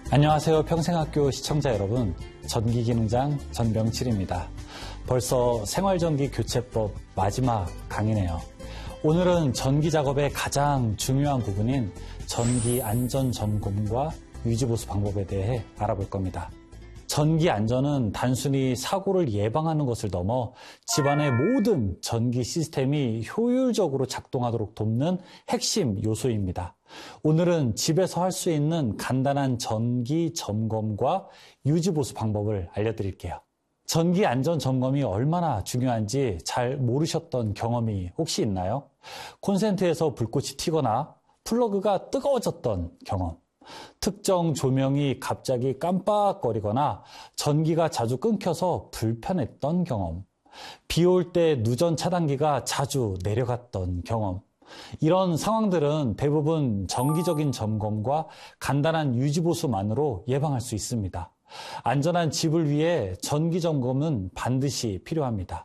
안녕하세요. 평생학교 시청자 여러분. 전기기능장 전병칠입니다. 벌써 생활전기 교체법 마지막 강의네요. 오늘은 전기 작업의 가장 중요한 부분인 전기 안전 점검과 유지보수 방법에 대해 알아볼 겁니다. 전기 안전은 단순히 사고를 예방하는 것을 넘어 집안의 모든 전기 시스템이 효율적으로 작동하도록 돕는 핵심 요소입니다. 오늘은 집에서 할 수 있는 간단한 전기 점검과 유지보수 방법을 알려드릴게요. 전기 안전 점검이 얼마나 중요한지 잘 모르셨던 경험이 혹시 있나요? 콘센트에서 불꽃이 튀거나 플러그가 뜨거워졌던 경험. 특정 조명이 갑자기 깜빡거리거나 전기가 자주 끊겨서 불편했던 경험, 비 올 때 누전 차단기가 자주 내려갔던 경험. 이런 상황들은 대부분 정기적인 점검과 간단한 유지보수만으로 예방할 수 있습니다. 안전한 집을 위해 전기 점검은 반드시 필요합니다.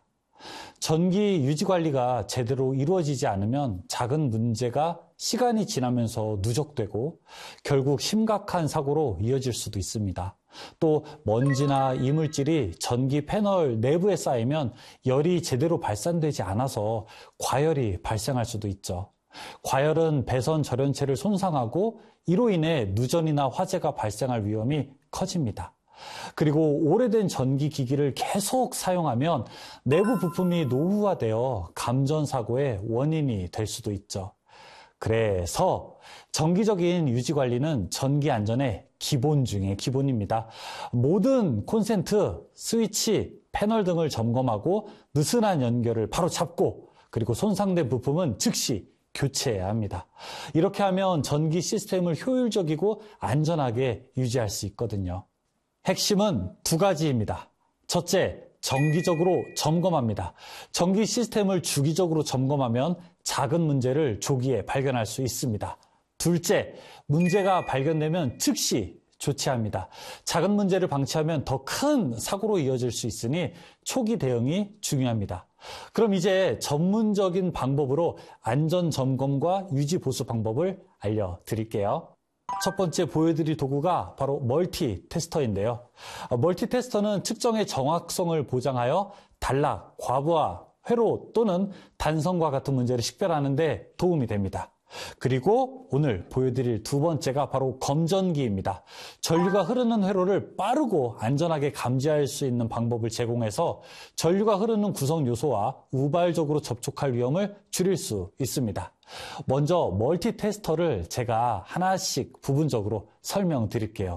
전기 유지 관리가 제대로 이루어지지 않으면 작은 문제가 시간이 지나면서 누적되고 결국 심각한 사고로 이어질 수도 있습니다. 또 먼지나 이물질이 전기 패널 내부에 쌓이면 열이 제대로 발산되지 않아서 과열이 발생할 수도 있죠. 과열은 배선 절연체를 손상하고 이로 인해 누전이나 화재가 발생할 위험이 커집니다. 그리고 오래된 전기 기기를 계속 사용하면 내부 부품이 노후화되어 감전사고의 원인이 될 수도 있죠. 그래서 정기적인 유지 관리는 전기 안전의 기본 중에 기본입니다. 모든 콘센트, 스위치, 패널 등을 점검하고 느슨한 연결을 바로 잡고 그리고 손상된 부품은 즉시 교체해야 합니다. 이렇게 하면 전기 시스템을 효율적이고 안전하게 유지할 수 있거든요. 핵심은 두 가지입니다. 첫째, 정기적으로 점검합니다. 전기 시스템을 주기적으로 점검하면 작은 문제를 조기에 발견할 수 있습니다. 둘째, 문제가 발견되면 즉시 조치합니다. 작은 문제를 방치하면 더 큰 사고로 이어질 수 있으니 초기 대응이 중요합니다. 그럼 이제 전문적인 방법으로 안전 점검과 유지 보수 방법을 알려드릴게요. 첫 번째 보여드릴 도구가 바로 멀티 테스터인데요. 멀티 테스터는 측정의 정확성을 보장하여 단락, 과부하, 회로 또는 단성과 같은 문제를 식별하는 데 도움이 됩니다. 그리고 오늘 보여드릴 두 번째가 바로 검전기입니다. 전류가 흐르는 회로를 빠르고 안전하게 감지할 수 있는 방법을 제공해서 전류가 흐르는 구성 요소와 우발적으로 접촉할 위험을 줄일 수 있습니다. 먼저 멀티 테스터를 제가 하나씩 부분적으로 설명드릴게요.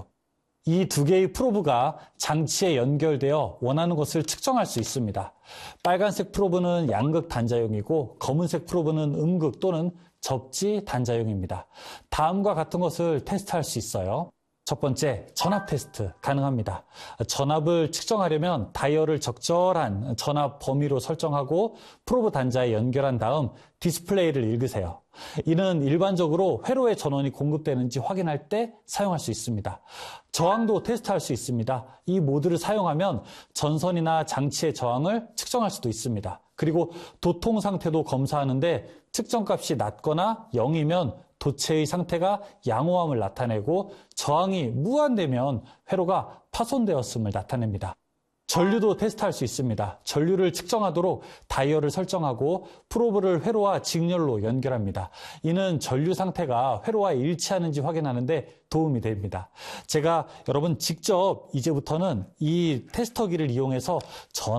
이 두 개의 프로브가 장치에 연결되어 원하는 것을 측정할 수 있습니다. 빨간색 프로브는 양극 단자용이고 검은색 프로브는 음극 또는 접지 단자용입니다. 다음과 같은 것을 테스트할 수 있어요. 첫 번째, 전압 테스트 가능합니다. 전압을 측정하려면 다이얼을 적절한 전압 범위로 설정하고 프로브 단자에 연결한 다음 디스플레이를 읽으세요. 이는 일반적으로 회로의 전원이 공급되는지 확인할 때 사용할 수 있습니다. 저항도 테스트할 수 있습니다. 이 모드를 사용하면 전선이나 장치의 저항을 측정할 수도 있습니다. 그리고 도통 상태도 검사하는데 측정값이 낮거나 0이면 도체의 상태가 양호함을 나타내고 저항이 무한되면 회로가 파손되었음을 나타냅니다. 전류도 테스트할 수 있습니다. 전류를 측정하도록 다이얼을 설정하고 프로브를 회로와 직렬로 연결합니다. 이는 전류 상태가 회로와 일치하는지 확인하는데 도움이 됩니다. 제가 여러분 직접 이제부터는 이 테스터기를 이용해서